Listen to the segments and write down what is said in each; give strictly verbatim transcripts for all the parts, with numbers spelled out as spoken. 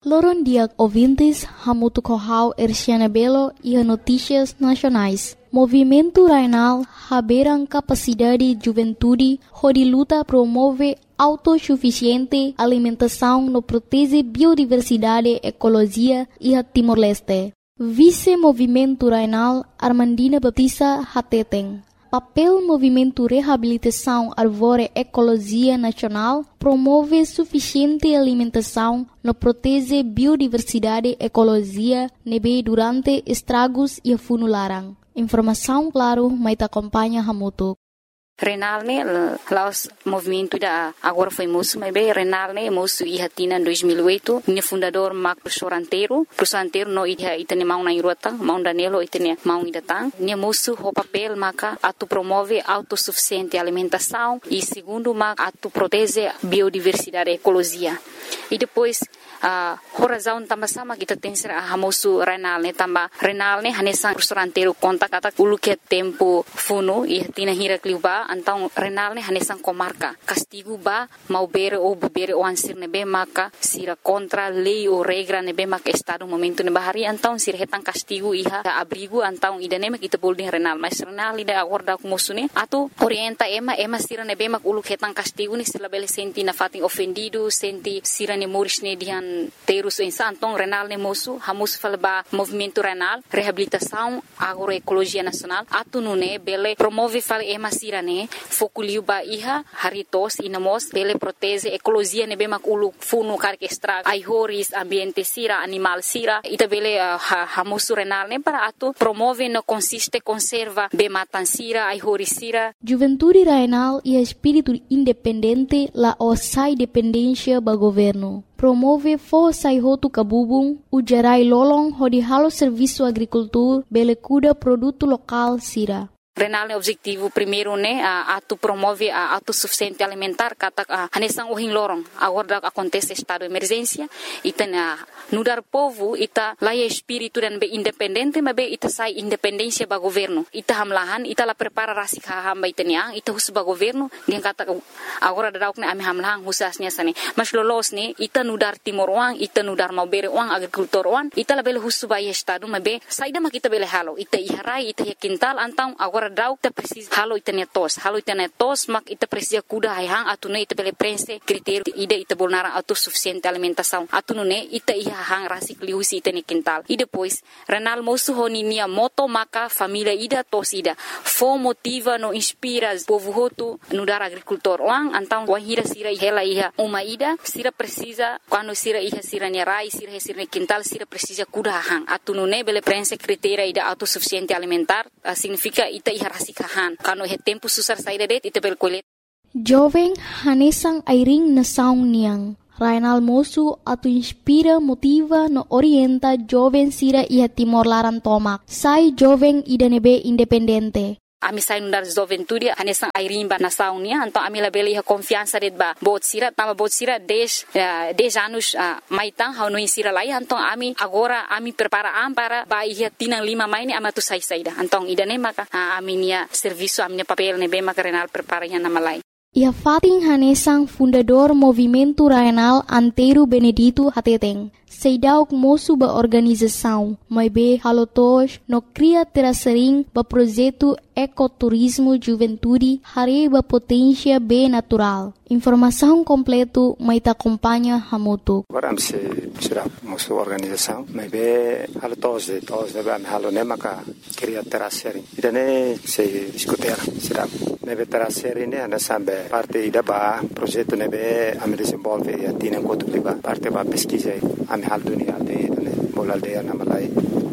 Loron dia ouvintes, hamutu kohau Erciana Belo e notícias nacionais. Movimento Rainal haberam capacidade juventude, onde luta promove autossuficiente alimentação no protege biodiversidade, ecologia e a Timor-Leste. Vice-Movimento Rainal Armandina Baptista Hateteng. Papel Movimento Reabilitação Arvore Ecologia Nacional promove suficiente alimentação no protege biodiversidade ecologia nebe durante estragos e funularang. Informação claro, mas acompanha Hamutu. Renal ne laos movimento da agora foi moço, mas bem Renal ne moço e hatina em dois mil e oito, ne fundador Mac professor Anteiro, professor Anteiro no ida itane mau na irota, mau Danilo itane mau idatang, ne moço o papel maca atu promove autossuficiente alimentação e segundo mac atu protege biodiversidade ecologia. E depois a uh, razão também sama kita tem ser a moço Renal ne também Renal ne hanesan professor Anteiro conta kata ulu que tempo funo e hatina hira kliuba então Renal ne hanesan comarca castigo ba mau bere ou bebere ou ansir nebe maka sira contra lei ou regra nebe maka estado momento ne bahari então sira hetan castigo iha abrigo então idane mak kita boleh Renal mas Renal ida acorda com moço ne atu orienta ema ema sira nebe mak ulu hetan castigo ni sila bele senti na fatin ofendido senti sira ne moris ne dihan terus insa então Renal ne moço hamus falba movimento Renal reabilitação agroecologia nacional atu nune bele promove fal ema sira ne fokuliu ba iha haritos inamos bele protege ecologia ne bemak ulu funu karke extra aihoris ambiente sira animal sira ita bele uh, ha, hamusu Renal ne para atu promove no consiste conserva be matan sira aihoris sira. Juventude Rainal e espírito independente la osai dependência ba governo. Promove força e roto cabubung, ujarai lolong hodi halo serviço agricultura, bele cuida produto local sira. Renal ne objetivo primeiro ne uh, atu promove a uh, autossuficiente alimentar kata uh, hanesang uhing lorong agora acontece estado de emergência ita na uh, nudar povo ita laia espírito dan be independente mas be ita sai independência ba governo ita hamlahan ita la prepara rasik hamba ita niang ita hus ba governo dia kata agora dauk ne ami hamlahan husasnya sane mas lolos ne ita nudar timor wang ita nudar mau bere wang agrikultor wang ita la bele hus ba estado mas be saida makita bele halo ita iharai ita ya kintal antang agora Rau ita precisa halo itane tos halo itane tos mak ita precisa kuda hang atune ita bele prense critério ida ita bolnara autossuficiente alimentação atune ita iha hang rasik liusi itane quintal e depois Renal moço honinia moto maka família ida tos ida fo motiva no inspira povo hotu no dar agricultor wang antang wahira sira hela iha uma ida sira precisa quando sira iha sira ne rai sira sira quintal sira precisa kuda hang atune bele prense critério ida autossuficiente alimentar uh, significa ita harasikahan kano he tempo susar saida det ita bel kulit jovem hanesang airing na saung niang Rainal moço atu inspira motiva no orienta jovem sira iha Timor Laran tomak sai jovem idanebe independente. Ami sai nundar juventude hanesang airimba na saunia então ami labele ha confiança det ba bot sira tama bot sira dez dez anos uh, maitang ha no insira lai então ami agora ami prepara am para ba ia tinang lima mai ni amatu sai saida então idane maka uh, ami nia serviço ami papel ne be maka Renal prepara ya na malai. Ia fating hanesang fundador Movimento Rainal Anteiro Benedito Hateteng. Seidauk moço ba organização, mas be halotos no cria terasering ba projeto ecoturismo juventude hare ba potência be natural. Informação completo mai ta acompanha Hamutu. Agora se será moço organização, mas be halotos de tos de ba halo ne maka cria terasering. Idane se discutir será nebe terasering ne ana sambe parte ida ba projeto nebe am desenvolve e atina enquanto ba parte ba pesquisa am hal dunia aldeia ne bol aldeia na malai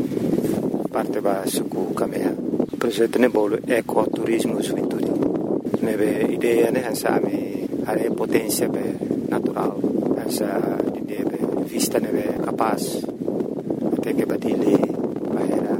parte ba suku kamea projeto ne bol ecoturismo juventude nebe ideia ne ansami are potência be natural asa ideia be vista nebe capaz até que batile bahera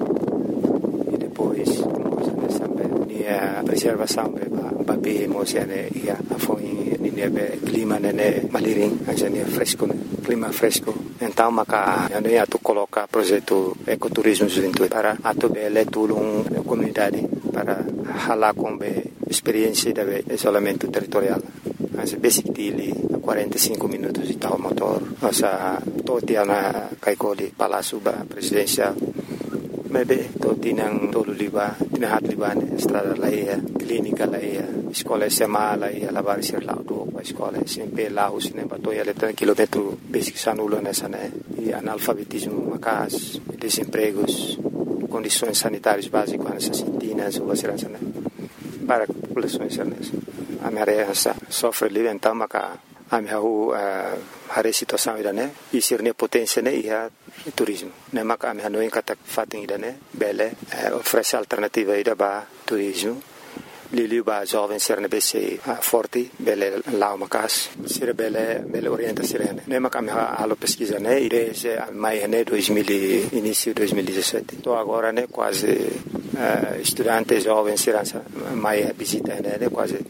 e depois moça ne sambe nia preservação be ba be moça ne ia afoi nia be clima ne maliring asa nia fresco clima fresco então maka ano ia tu coloca projeto ecoturismo juventude para atu bele tulung comunidade para hala com be experiência de isolamento territorial as basic dili quarenta e cinco minutos de tal motor nossa to tiana kaikoli palácio ba presidencial mebe to tinang tolu liba tinahat libane estrada laia clínica laia escola sema laia lavar ser lá do escola sempre lá os nem bato ia letar quilômetro basic sanulo nessa né e analfabetismo macas desempregos condições sanitárias básicas nessa sintina sobre a né para populações certas a minha sofre livre então maca a minha a situação ida né e ser ne potência né ia turismo né maca a minha não encata fatem ida né bele oferece alternativa ida ba turismo lili ba jovem ser ne bc forte bele lá uma casa ser bele bele orienta ser né maca a minha alo pesquisa né ide mai né dois mil início dois mil e dezessete tô agora né quase estudantes jovens ser mai visita né quase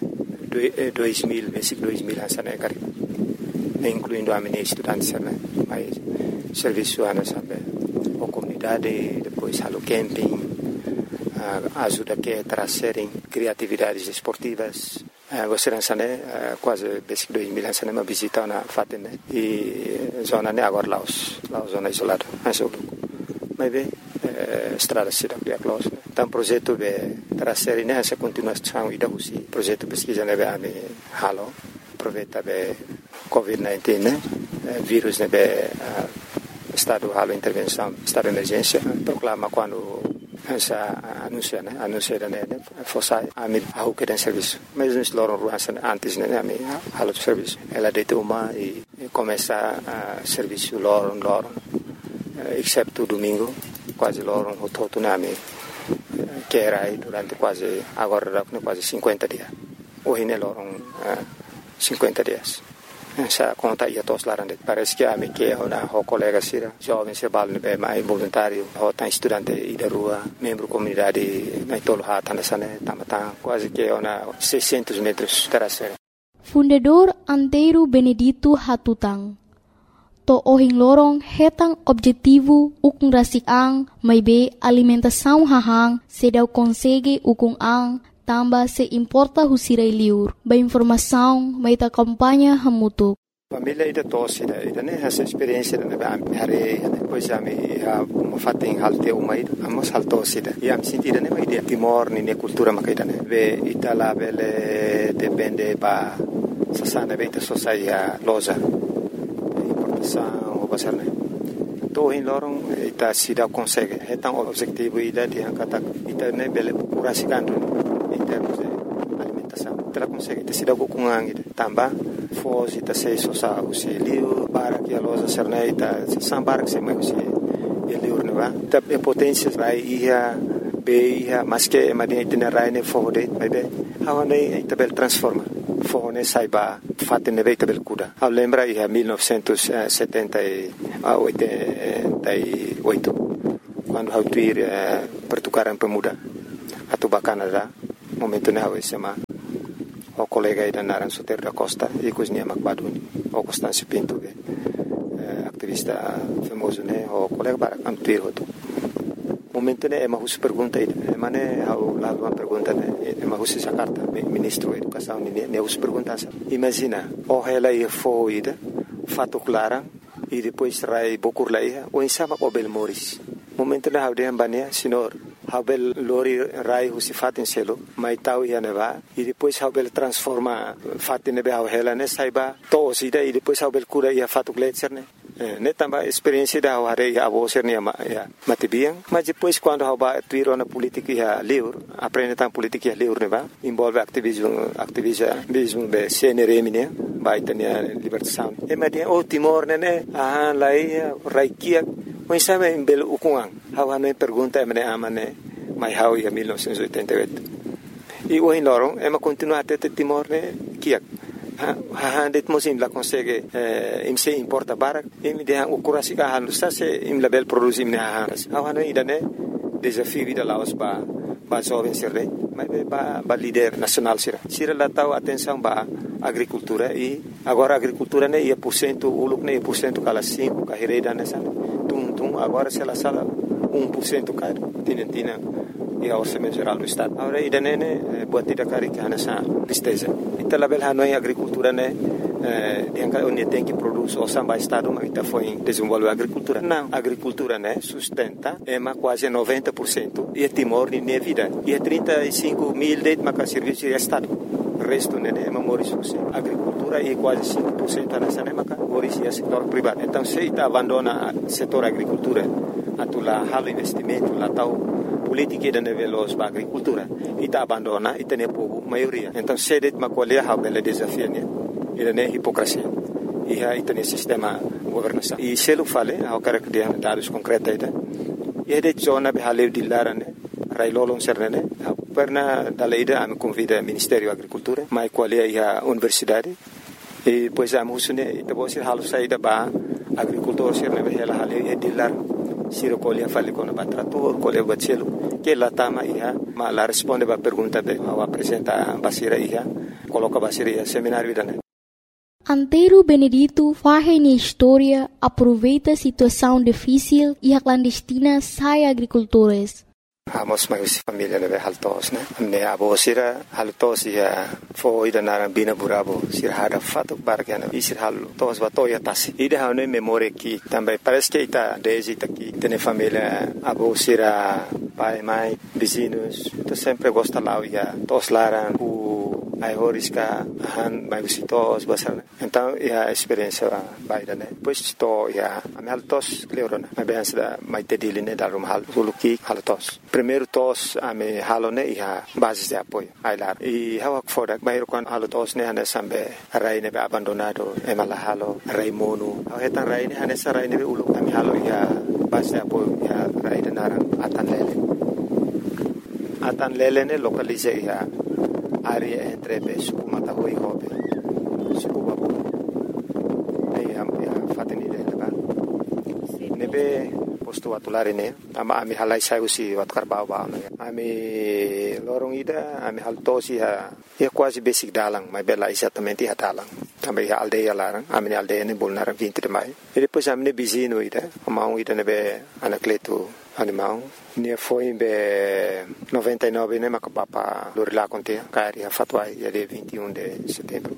dois mil basic dois mil essa né cara incluindo a minha estudantes né mas serviço ana sabe a comunidade depois halo camping ajuda que trazerem criatividades esportivas você não sabe quase basic dois mil essa né uma visita na fatem né e zona né agora lá os lá zona isolada mas eu mas bem estrada cidade é close então projeto de trazer nessa continuação e da usi projeto pesquisa né bem halo aproveita bem covid dezenove né vírus né bem estado halo intervenção estado de emergência proclama quando essa anuncia né anuncia né força a mim a o que tem serviço mas nós loram ruas antes né a mim halo serviço ela deita uma e começa a serviço loram loram exceto domingo quase loram o todo na mim que era aí durante quase agora quase cinquenta dias hoje né loram cinquenta dias essa conta ia todos lá parece que a mim que é uma colega sira jovem se balne bem mais voluntário ou tá estudante e da rua membro comunidade na tolo hata nessa né tamata quase que é uma seiscentos metros terceira Fundador Antero Benedito Hatutang to ohing lorong hetang objetivo ukung rasik ang may be alimentação hahang sedaw konsege ukung ang tamba se importa husiray liur ba informação may ta kampanya hamutuk família ida tosse ida ida né essa experiência da ba hare depois a me a fating halte uma ida amos haltosse ida e am sentida né ida timor ni ne cultura makaida né ve itala vele depende ba sasana beita sociedade loja o basar né to in lorong ita sida consegue então o objetivo ida de angkata ita né bele curasikan em termos de alimentação ela consegue te sida com ida tamba foz ita sei sosa o se liu para que a loja ser ita sambar que se mais se liu né va ta potência vai ia be ia mas que madinha ita rai ne fode bebe hawane ita bel transforma fone saiba fatte ne veita bel kuda a lembra ia mil novecentos e setenta e oito quando hau tuir pertukaran pemuda atau Canada momento ne hau sema o colega ida naran Soter da Costa e cosnia Macbaduni o Constâncio Pinto activista famoso ne o colega para antuir hoto momento ne ema hus pergunta ida ema ne hau lá uma pergunta ne ema hus essa carta ministro da educação ne ne hus pergunta imagina o ela ia foi ida fato clara e depois rai bokur lá ia o insama o bel moris momento ne hau de ambania senhor hau bel lori rai hus fatin selo mai tau ia neva e depois hau bel transforma fatin ne hau ela ne saiba to ida e depois hau bel cura ia fato gletser ne ne tambah experiência da hare ya abo ser ne ya matibiang mas depois quando hau ba tuiro na política ya liur aprende tam política ya liur ne ba envolve ativismo ativismo be C N R M ne ba itania libertação e media o Timor ne ne ah lai raikia mas sabe em bel ukuang hau hanu pergunta me amane mai hau ya mil novecentos e oitenta e oito e o in lorong ema continua até Timor ne kiak ha det mosim la consegue im se importa barak im de o kurasi ka han sta se im label produce im ne ha ha ida ne desafio vida laos ba ba jovem sirre mas ba ba líder nacional sira sira la tau atenção ba agricultura e agora agricultura ne ia por cento uluk ne por cento kala cinco ka hereda nessa tum tum agora se la sala um por cento ka tinentina e a orçamento geral do estado agora ida ne ne buat tidak kari ka nessa tristeza ita label hanoi agricultura ne dia onde tem que produzir o samba estado mas está foi desenvolver a agricultura não a agricultura né sustenta é mais quase noventa por cento e é Timor de minha vida e é trinta e cinco mil de mas serviço de estado o resto né é memória a agricultura e quase cinco por cento nessa né mas origem setor privado então se está abandona o setor agricultura atula halo investimento lá tal política da nível da agricultura e está abandona e tem pouco maioria então se det mas qual é a bela desafio né ele não é hipocrisia e aí tem sistema governança e se ele fala ao cara que tem dados concretos aí e de zona be haleu de lara né railolon serne perna dalaida am convida Ministério da Agricultura mai qual é a universidade e pois a musune e depois halu saída ba agricultor serne be ela haleu e de lar siro colia fale con batrator colia bacelo que la tama ia ma la risponde ba pergunta be ao apresenta basira ia coloca basira ia seminário da Antero Benedito faz na história, aproveita a situação difícil e a clandestina sai agricultores. Amos mais família leve haltos né. Ne abo sira haltos ia foi da narambina burabo sira hada fato bargana e sira haltos batoya tasi. Ida hane memória que também parece que está desde aqui tem família abo sira pai mãe vizinhos tu sempre gosta lá ia tos laran o ai horiska han mai visitos basar então a experiência baida né depois to ia a haltos cleorona a bem da mai tedili né da rumhal suluki haltos primeiro tos a me halone ia base de apoio ai lá e hawa foda bairo kon haltos né hane sambe rai ne abandonado e mala halo rai mono a hetan rai ne hane sa rai ne ulu a me halo ia base de apoio ia rai de naran atan lele atan lele ne localize ia área entre suku matahui hobe suku babu ei am ya fateni de laga nebe posto atulare ne ama ami halai sai usi wat karbau ba no ami lorong ida ami haltosi ha ya quase basic dalang mai bela exatamente ha dalang também a aldeia larang ami aldeia ne bolnar vinte de mai e depois ami ne bizino ida ama ida nebe anacleto animal ne foi em noventa e nove né mas papa Lorila contea cari a fatwa ia de vinte e um de setembro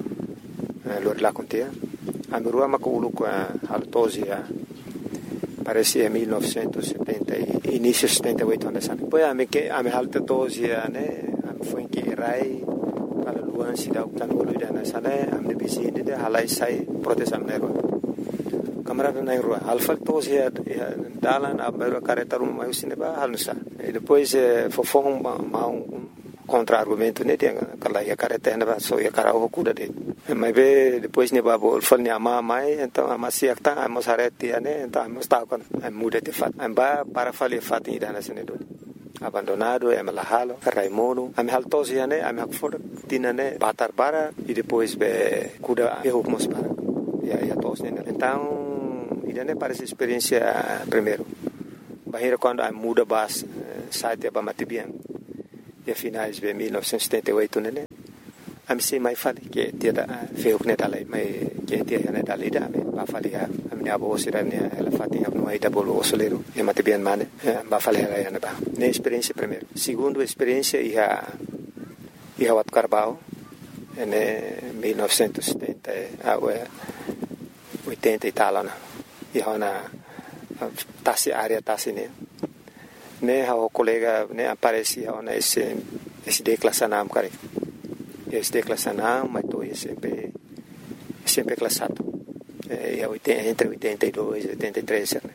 Lorila contea a merua maculu com a altosia parece em mil novecentos e setenta início setenta e oito anos depois a me que a me altosia né foi em que rai para luan cidade tan oluida na sana a me visite de halai sai proteção nero camarada na rua alfa tos ia dalan a mero careta rumah mai usine ba halusa e depois fofong ma um contra argumento né tem aquela ia careta na so ia cara o cuda de mas be depois ne ba bol fal ne ama mai então ama siak ta ama sareti né então ama sta con muda de fat amba para fali fat ida na sene do abandonado é malahalo raimono am haltos ia né am hakfor tinane batar bara e depois be cuda e hukmos para ia ia tos né então ida ne parece experiência primeiro bahira quando a muda bas site ba matibian e finais de mil novecentos e setenta e oito né am sei mai fali que dia da feu ne dalai mai que dia ne dalai da ba fali a minha avó sira ne ela fatinha no aí da bolo solero e matibian mane ba fali ela ia ba ne experiência primeiro segundo experiência ia ia wat carbao ne mil novecentos e setenta a oitenta e tal né e hona tasi área tasi né né o colega né aparecia ona esse esse declassanam cara esse declassanam mas tô sempre sempre classado é entre oitenta e dois e oitenta e três né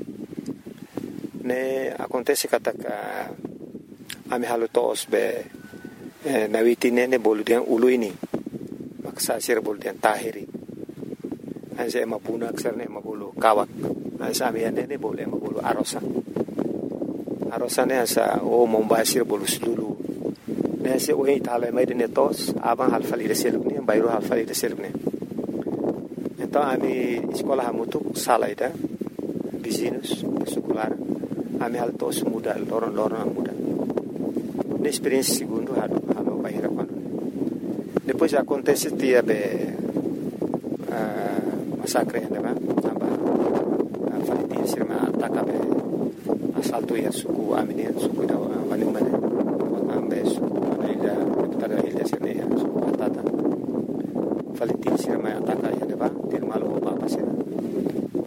né acontece que a a me halotos be na vitine ne boludian uluini maksa sir boludian tahiri anse mapuna aksarne mabulu kawak ansa amiane ne boleh mabulu arosa arosa ne asa o mombasir bolu sulu ne se o itala mai de netos abang halfali de selukne bayro halfali de selukne então ami escola hamutu salaida vizinhos secular ami altos muda loron loron muda ne experiência segundo hado hado bayra quando depois acontece dia be massacre né aba falitin sirma atakabe assalto ya suku amine suku da wani mane ambe suku ila tada ila sirne suku atata falitin sirma atak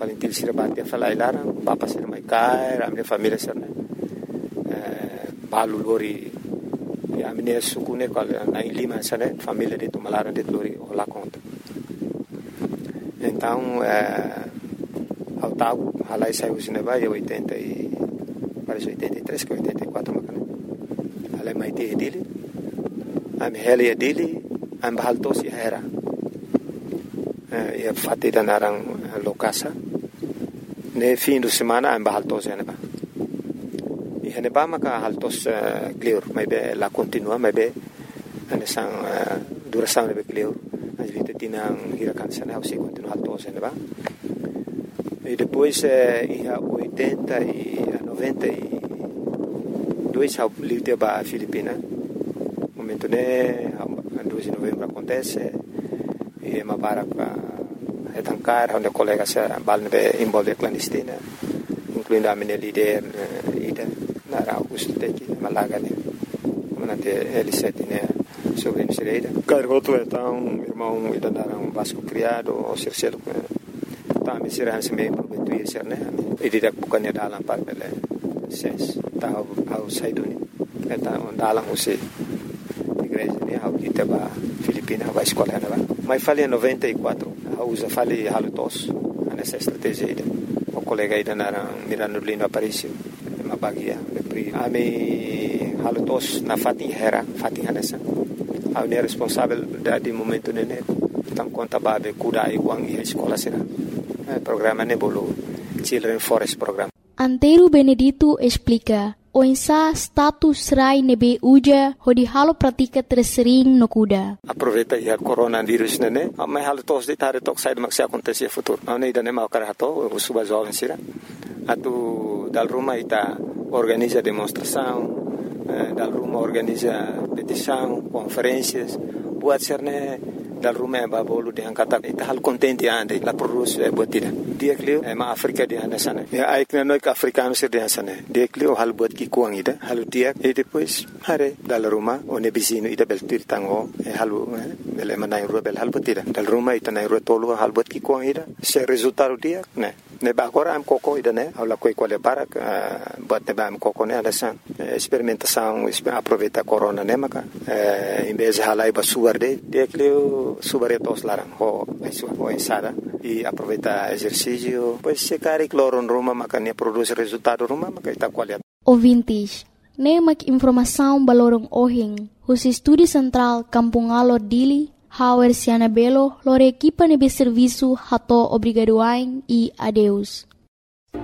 palintil sira bate falai lara papa sira mai kai ramne família sira né balu lori a minha sucune qual na Lima sira família de tomalara de lori lá conta então ao tal halai saiu cinema e oitenta e parece oitenta e três que oitenta e quatro macana halai mai te dele am heli dele am bahaltos ya era e fatti da narang lokasa ne fim de semana am bahaltos ya neba e neba maka haltos clear mai be la continua mai be ane sang duração nebe clear ajlita tinang hirakan sana se continua haltos ya neba e depois e a oitenta e a noventa e dois ao livre ba Filipina momento né dois de novembro acontece e uma barca é tancar onde colegas balne envolve clandestina incluindo a minha líder ida na Augusto Teki Malaga né manante L sete né sobre inserida cargoto então irmão ida dar um vasco criado ou cercelo tá me será se meio prometuir ser né e didak bukannya dalam parpele ses tá ao saiduni eta dalam usi igreja né ao dita ba Filipina vai escola né mas falei em noventa e quatro a usa falei halutos nessa estratégia ida o colega ida na Mirando Lindo Aparício uma bagia pri ami halutos na fatin hera fatin nessa a unir responsável da de momento né então conta babe kuda e uang e escola será programa nebolo Children Forest Program. Antero Benedito explica o insa status rai nebe uja hodi halo pratika tersering no kuda. Aproveita ya coronavírus nene, mas halo tos de tare tok sai maksi acontecer futuro. Não ida nem mau karato, o suba jovem sira. Atu dal Roma ita organiza demonstração, dal Roma organiza petição, conferências, buat serne dal Roma ba bolu de angkata ita hal contente ande la produce e botida. Dia klio e ma Afrika di anda sana. Ya ai kna noi ka africano sir di sana. Dia klio hal bot ki kuang ida, halu dia e depois hare dal Roma one bisino ida bel tirtango e halu bele manai ro bel hal botida. Dal Roma ita nai ro tolu hal bot ki kuang ida. Se resultado dia, ne. Ne ba agora am coco ida ne, ala koi quale barak bot ne ba am coco ne anda san. Experimentação, aproveita corona ne maka. Em vez halai ba suarde, dia klio subaretos larang ho aisu ho ensada e aproveita exercício pois se cari cloro em Roma makanya produz resultado Roma makaita qualidade. Ouvintes, nemak informação balorong ohing, os estúdio central Kampungalo Dili, Hauer Siana Belo, lore equipa nebe serviço hato obrigadoain e adeus.